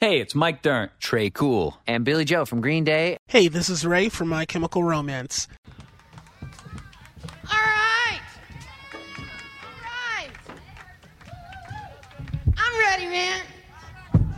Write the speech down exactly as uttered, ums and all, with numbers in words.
Hey, it's Mike Dirnt. Trey Cool. And Billy Joe from Green Day. Hey, this is Ray from My Chemical Romance. All right. All right. I'm ready, man.